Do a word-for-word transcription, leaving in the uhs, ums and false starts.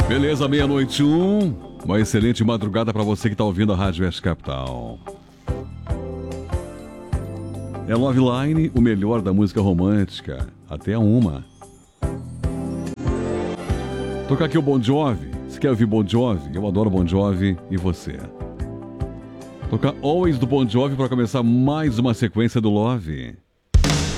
Beleza, meia-noite um. Uma excelente madrugada para você que está ouvindo a Rádio Oeste Capital. É Love Line, o melhor da música romântica. Até uma. Tocar aqui o Bon Jovi. Você quer ouvir Bon Jovi? Eu adoro Bon Jovi. E você? Tocar Always do Bon Jovi para começar mais uma sequência do Love.